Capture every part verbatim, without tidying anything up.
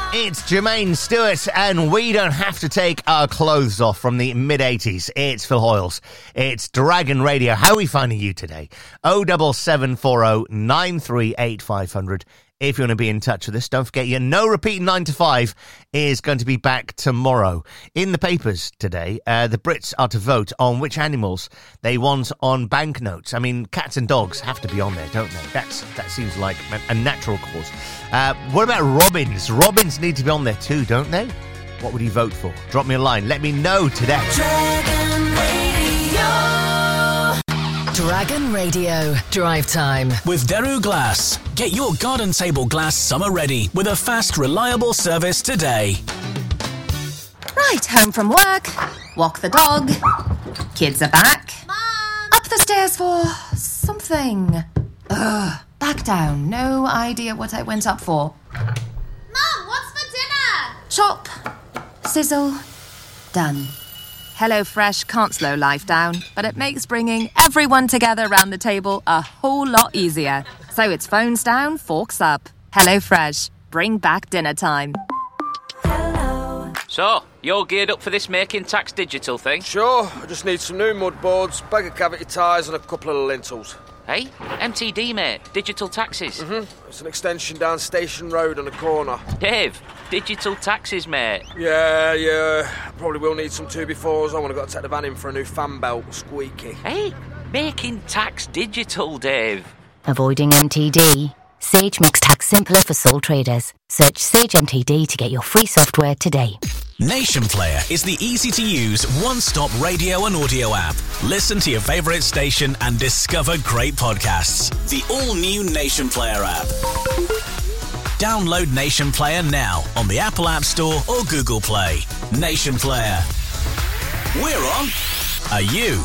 It's Jermaine Stewart, and we don't have to take our clothes off from the mid-eighties. It's Phil Hoyles. It's Dragon Radio. How are we finding you today? oh seven seven four oh nine three eight five hundred. If you want to be in touch with us, don't forget your No Repeat nine to five is going to be back tomorrow. In the papers today, uh, the Brits are to vote on which animals they want on banknotes. I mean, cats and dogs have to be on there, don't they? That's That seems like a natural cause. Uh, what about robins? Robins need to be on there too, don't they? What would you vote for? Drop me a line. Let me know today. Dragon Radio. Dragon Radio. Drive time. With Daru Glass. Get your garden table glass summer ready with a fast, reliable service today. Right, home from work. Walk the dog. Kids are back. Mom! Up the stairs for something. Ugh. Back down. No idea what I went up for. Mom, what's for dinner? Chop. Sizzle. Done. HelloFresh can't slow life down, but it makes bringing everyone together around the table a whole lot easier. So it's phones down, forks up. HelloFresh. Bring back dinner time. Hello. So, you're geared up for this Making Tax Digital thing? Sure. I just need some new mud boards, bag of cavity ties and a couple of lintels. Hey, M T D, mate. Digital taxes. Mm-hmm. It's an extension down Station Road on the corner. Dave, digital taxes, mate. Yeah, yeah. Probably will need some two befores. I want to go take the van in for a new fan belt. Squeaky. Hey, Making Tax Digital, Dave. Avoiding M T D? Sage makes tax simpler for sole traders. Search Sage M T D to get your free software today. Nation Player is the easy-to-use, one-stop radio and audio app. Listen to your favourite station and discover great podcasts. The all-new Nation Player app. Download Nation Player now on the Apple App Store or Google Play. Nation Player. We're on. Are you?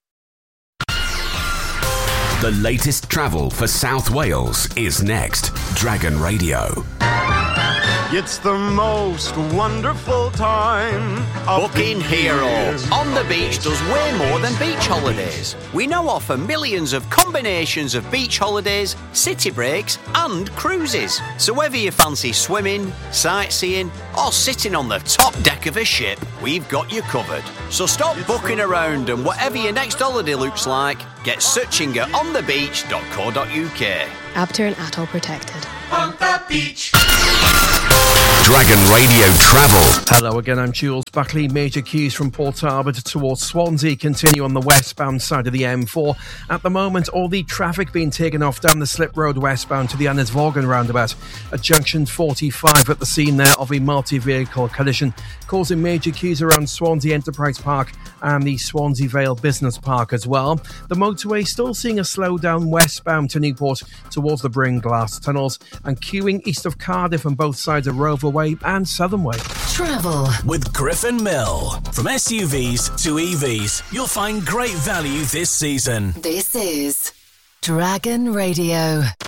The latest travel for South Wales is next. Dragon Radio. It's the most wonderful time of Booking Hero. On the Beach does way more than beach holidays. We now offer millions of combinations of beach holidays, city breaks and cruises. So whether you fancy swimming, sightseeing or sitting on the top deck of a ship, we've got you covered. So stop booking around and whatever your next holiday looks like, get searching at on the beach dot co dot uk. Abter and Atoll protected. On the beach. Dragon Radio Travel. Hello again, I'm Jules Buckley. Major queues from Port Talbot towards Swansea continue on the westbound side of the M four. At the moment, all the traffic being taken off down the Slip Road westbound to the Annesvorgan roundabout at junction forty-five at the scene there of a multi-vehicle collision, causing major queues around Swansea Enterprise Park and the Swansea Vale Business Park as well. The motorway still seeing a slowdown westbound to Newport towards the Bringlass tunnels and queuing east of Cardiff on both sides of Rover Way and Southern Way. Travel with Griffin Mill. From S U Vs to E Vs, you'll find great value this season. This is Dragon Radio.